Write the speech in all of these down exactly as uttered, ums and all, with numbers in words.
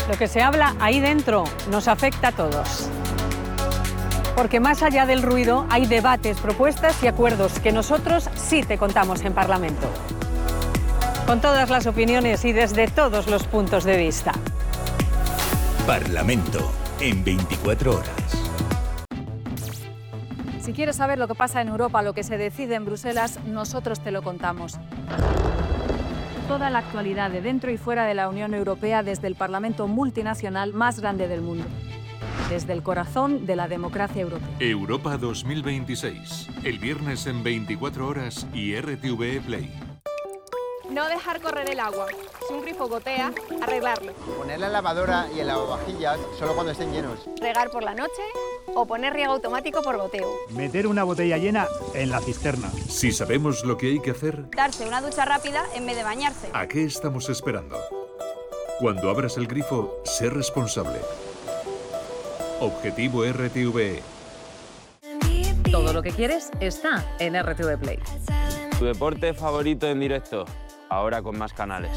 Lo que se habla ahí dentro nos afecta a todos. Porque más allá del ruido hay debates, propuestas y acuerdos que nosotros sí te contamos en Parlamento. Con todas las opiniones y desde todos los puntos de vista. Parlamento en veinticuatro horas. Si quieres saber lo que pasa en Europa, lo que se decide en Bruselas, nosotros te lo contamos. Toda la actualidad de dentro y fuera de la Unión Europea desde el Parlamento multinacional más grande del mundo. Desde el corazón de la democracia europea. Europa dos mil veintiséis. El viernes en veinticuatro horas y R T V E Play. No dejar correr el agua. Si un grifo gotea, arreglarlo. Poner la lavadora y el lavavajillas solo cuando estén llenos. Regar por la noche o poner riego automático por goteo. Meter una botella llena en la cisterna. Si sabemos lo que hay que hacer, Darse una ducha rápida en vez de bañarse. ¿a qué estamos esperando? Cuando abras el grifo, sé responsable. Objetivo R T V E. Todo lo que quieres está en R T V Play. Tu deporte favorito en directo, ahora con más canales.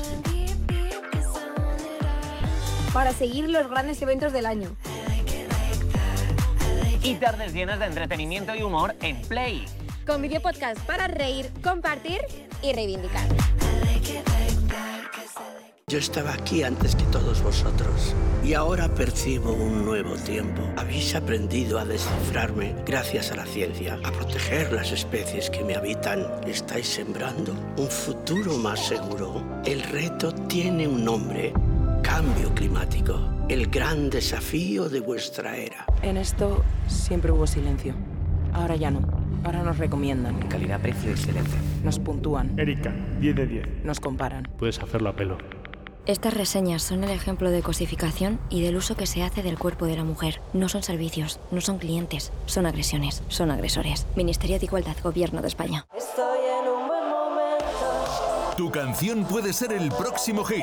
Para seguir los grandes eventos del año. Y tardes llenas de entretenimiento y humor en Play. Con video podcast para reír, compartir y reivindicar. Yo estaba aquí antes que todos vosotros y ahora percibo un nuevo tiempo. Habéis aprendido a descifrarme gracias a la ciencia, a proteger las especies que me habitan. Estáis sembrando un futuro más seguro. El reto tiene un nombre: cambio climático, el gran desafío de vuestra era. En esto siempre hubo silencio. Ahora ya no. Ahora nos recomiendan. Calidad, precio, excelencia. Nos puntúan. Erika, diez de diez. Nos comparan. Puedes hacerlo a pelo. Estas reseñas son el ejemplo de cosificación y del uso que se hace del cuerpo de la mujer. No son servicios, no son clientes, son agresiones, son agresores. Ministerio de Igualdad, Gobierno de España. Estoy en un buen momento. Tu canción puede ser el próximo hit.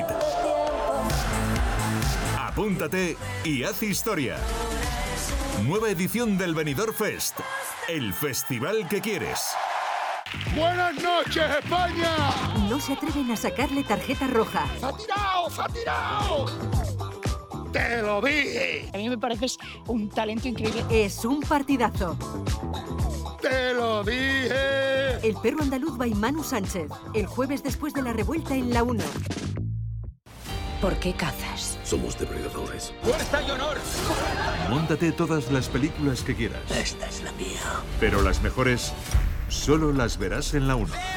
Apúntate y haz historia. Nueva edición del Benidorm Fest, el festival que quieres. ¡Buenas noches, España! No se atreven a sacarle tarjeta roja. ¡Se ha tirado, se ha tirado! ¡Te lo dije! A mí me pareces un talento increíble. Es un partidazo. ¡Te lo dije! El perro andaluz by Manu Sánchez. El jueves después de la revuelta en la uno. ¿Por qué cazas? Somos depredadores. ¡Fuerza y honor! Móntate todas las películas que quieras. Esta es la mía. Pero las mejores solo las verás en la uno.